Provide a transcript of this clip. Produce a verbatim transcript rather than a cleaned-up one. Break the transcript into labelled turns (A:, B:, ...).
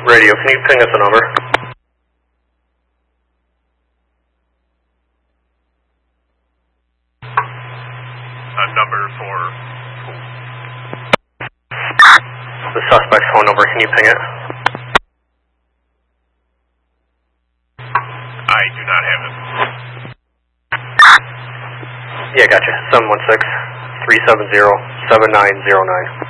A: Radio, can you ping us a number?
B: A number for who?
A: The suspect's phone number, can you ping it?
B: I do not have it.
A: Yeah, gotcha. seven one six, three seven zero, seven nine zero nine.